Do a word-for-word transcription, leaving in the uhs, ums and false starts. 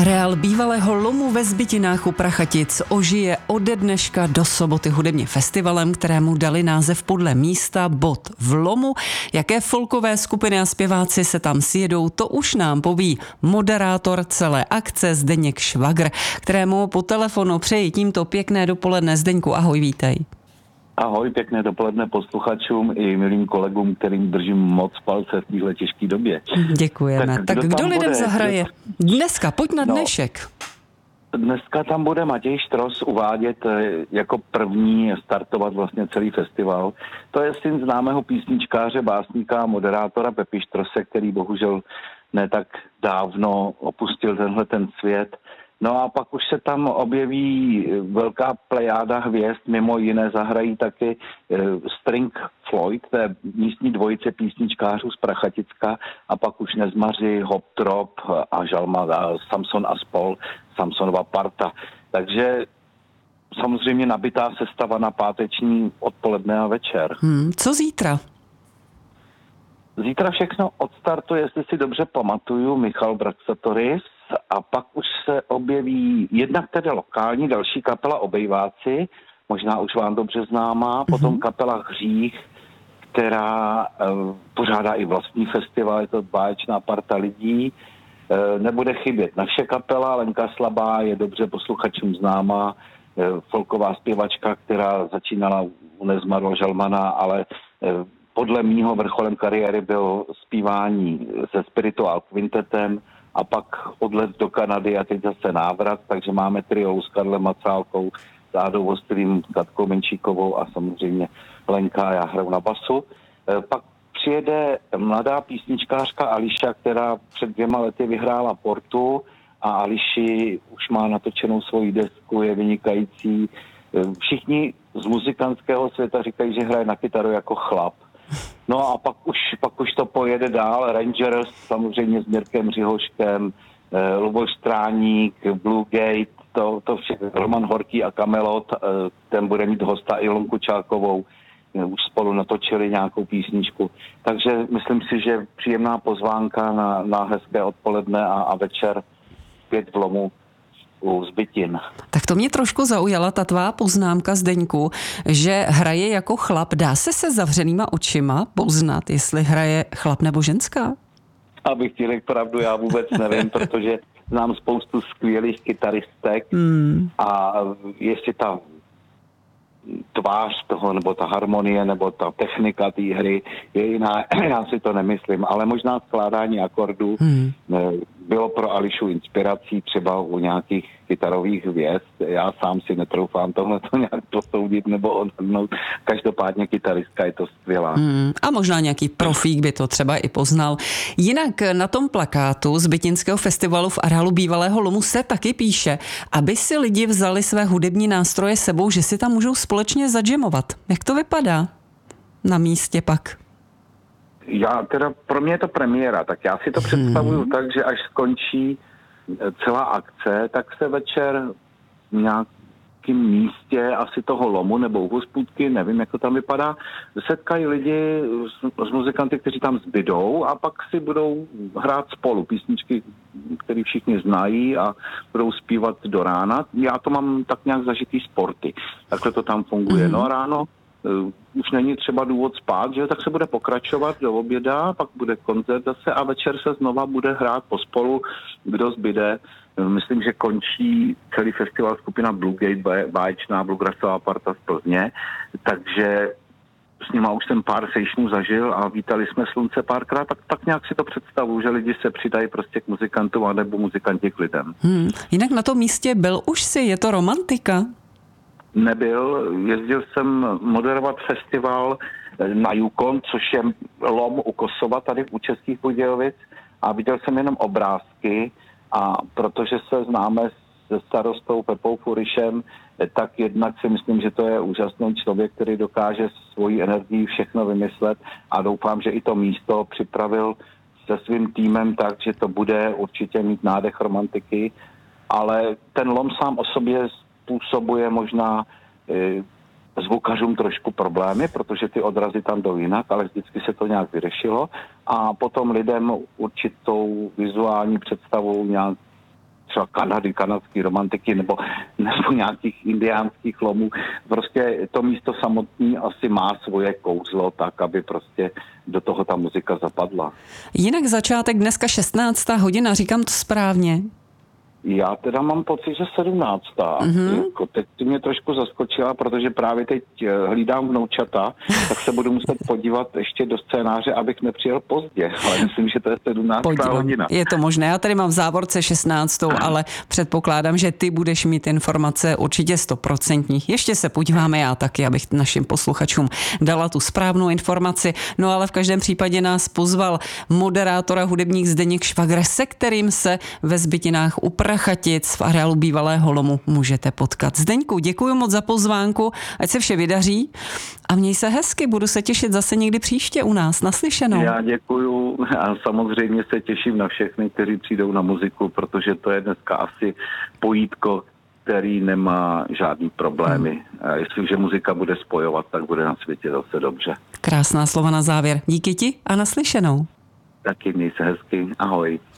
Areál bývalého lomu ve Zbytinách u Prachatic ožije ode dneška do soboty hudebně festivalem, kterému dali název podle místa Bod v lomu. Jaké folkové skupiny a zpěváci se tam sjedou, to už nám poví moderátor celé akce Zdeněk Švagr, kterému po telefonu přeji tímto pěkné dopoledne. Zdeňku, ahoj, vítej. Ahoj, pěkné dopoledne posluchačům i milým kolegům, kterým držím moc palce v téhle těžké době. Děkujeme. Tak, tak kdo, kdo lidem bude? zahraje? Dneska, pojď na dnešek. No, dneska tam bude Matěj Štros uvádět jako první, startovat vlastně celý festival. To je syn známého písničkáře, básníka a moderátora Pepi Štrose, který bohužel ne tak dávno opustil tenhle ten svět. No a pak už se tam objeví velká plejáda hvězd, mimo jiné zahrají taky String Floyd, to je místní dvojice písničkářů z Prachaticka, a pak už Nezmaři, Hop Trop a Žalma, a Samson a spol, Samsonova parta. Takže samozřejmě nabitá sestava na páteční odpoledne a večer. Hmm, co zítra? Zítra všechno odstartuje, jestli si dobře pamatuju, Michal Braxatoris, a pak už se objeví jednak tedy lokální další kapela Obejváci, možná už vám dobře známá, potom kapela Hřích, která e, pořádá i vlastní festival, je to báječná parta lidí. E, nebude chybět naše kapela, Lenka Slabá je dobře posluchačům známá, e, folková zpěvačka, která začínala u Nezmaru Žalmana, ale e, podle mýho vrcholem kariéry byl zpívání se Spiritual Quintetem, a pak odlet do Kanady a teď zase návrat, takže máme trio s Karlem Macálkou, s Ádou Vostrým, Katkou Menšíkovou a samozřejmě Lenka a já hraju na basu. E, pak přijede mladá písničkářka Ališa, která před dvěma lety vyhrála Portu, a Ališi už má natočenou svoji desku, je vynikající. E, všichni z muzikantského světa říkají, že hraje na kytaru jako chlap. No a pak už, pak už to pojede dál. Rangers, samozřejmě s Mirkem Řihoškem, eh, Luboš Stráník, Blue Gate, to, to všechno, Roman Horký a Kamelot, eh, ten bude mít hosta Ilonu Kučákovou, eh, už spolu natočili nějakou písničku. Takže myslím si, že příjemná pozvánka na, na hezké odpoledne a, a večer pět v lomu u Zbytin. Tak to mě trošku zaujala ta tvá poznámka, Zdeňku, že hraje jako chlap. Dá se se zavřenýma očima poznat, jestli hraje chlap nebo ženská? Abych ti řekl pravdu, já vůbec nevím, protože znám spoustu skvělých kytaristek hmm. a ještě ta tvář toho, nebo ta harmonie, nebo ta technika té hry je jiná, já si to nemyslím, ale možná skládání akordů hmm. bylo pro Ališu inspirací třeba u nějakých kytarových hvězd. Já sám si netroufám tohle to nějak posoudit nebo odhadnout. Každopádně kytaristka je to skvělá. Hmm. A možná nějaký profík by to třeba i poznal. Jinak na tom plakátu Zbytinského festivalu v areálu bývalého lomu se taky píše, aby si lidi vzali své hudební nástroje sebou, že si tam můžou společně zadžemovat. Jak to vypadá na místě pak? Já teda, pro mě je to premiéra, tak já si to představuju hmm. tak, že až skončí celá akce, tak se večer v nějakém místě asi toho lomu nebo u hospůdky, nevím, jak to tam vypadá, setkají lidi s, s muzikanty, kteří tam zbydou, a pak si budou hrát spolu písničky, které všichni znají, a budou zpívat do rána. Já to mám tak nějak zažitý sporty. Takhle to tam funguje. Hmm. No a ráno Uh, už není třeba důvod spát, že tak se bude pokračovat do oběda, pak bude koncert zase a večer se znova bude hrát pospolu, kdo zbyde. Uh, myslím, že končí celý festival skupina Blue Gate, báječná bluegrassová parta z Plzně, takže s nima už jsem pár sejšnů zažil a vítali jsme Slunce párkrát, tak, tak nějak si to představuju, že lidi se přidají prostě k muzikantům a nebo muzikanti k lidem. Hmm. Jinak na tom místě byl už si, je to romantika? Nebyl, jezdil jsem moderovat festival na Yukon, což je lom u Kosova tady u Českých Budějovic, a viděl jsem jenom obrázky, a protože se známe se starostou Pepou Furišem, tak jednak si myslím, že to je úžasný člověk, který dokáže svojí energií všechno vymyslet, a doufám, že i to místo připravil se svým týmem tak, že to bude určitě mít nádech romantiky, ale ten lom sám o sobě způsobuje možná e, zvukařům trošku problémy, protože ty odrazy tam jdou jinak, ale vždycky se to nějak vyřešilo, a potom lidem určitou vizuální představu nějak třeba Kanady, kanadský romantiky nebo, nebo nějakých indiánských lomů. Prostě to místo samotné asi má svoje kouzlo tak, aby prostě do toho ta muzika zapadla. Jinak začátek dneska šestnáctá hodina, říkám to správně? Já teda mám pocit, že sedmnáctá. Mm-hmm. Jako teď ty mě trošku zaskočila, protože právě teď hlídám vnoučata, tak se budu muset podívat ještě do scénáře, abych nepřijel pozdě. Ale myslím, že to je sedmnáctá hodina. Je to možné. Já tady mám v závorce šestnáctou, ale předpokládám, že ty budeš mít informace určitě stoprocentní. Ještě se podíváme já taky, abych našim posluchačům dala tu správnou informaci. No ale v každém případě nás pozval moderátor a hudebník Zdeněk Švagr, se kterým se ve Zbytinách u Prachatic v areálu bývalého lomu můžete potkat. Zdeňku, děkuji moc za pozvánku, ať se vše vydaří a měj se hezky, budu se těšit zase někdy příště u nás. Naslyšenou. Já děkuju a samozřejmě se těším na všechny, kteří přijdou na muziku, protože to je dneska asi pojítko, který nemá žádný problémy. A jestliže muzika bude spojovat, tak bude na světě zase dobře. Krásná slova na závěr. Díky ti a naslyšenou. Taky měj se hezky. Ahoj.